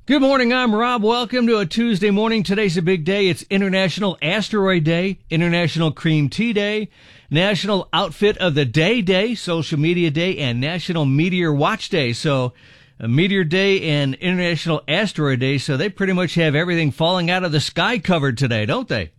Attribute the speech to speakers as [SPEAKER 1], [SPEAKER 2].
[SPEAKER 1] Good morning, I'm Rob. Welcome to a Tuesday morning. Today's a big day. It's International Asteroid Day, International Cream Tea Day, National Outfit of the Day Day, Social Media Day, and National Meteor Watch Day. So, a Meteor Day and International Asteroid Day, so they pretty much have everything falling out of the sky covered today, don't they?